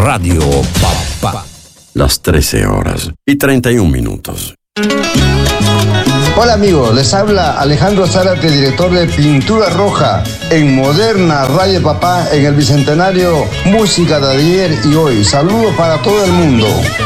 Radio Papá. Las 13:31. Hola amigos, les habla Alejandro Zárate, director de Pintura Roja en Moderna Radio Papá en el Bicentenario Música de ayer y hoy. Saludos para todo el mundo.